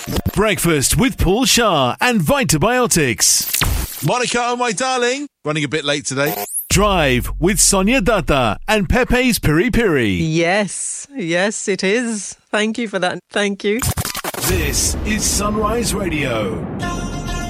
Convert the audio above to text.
Breakfast with Paul Shah and Vitabiotics. Monica, oh my darling, running a bit late today. Drive with Sonia Dutta and Pepe's Piri Piri. Yes, it is. Thank you for that. Thank you. This is Sunrise Radio.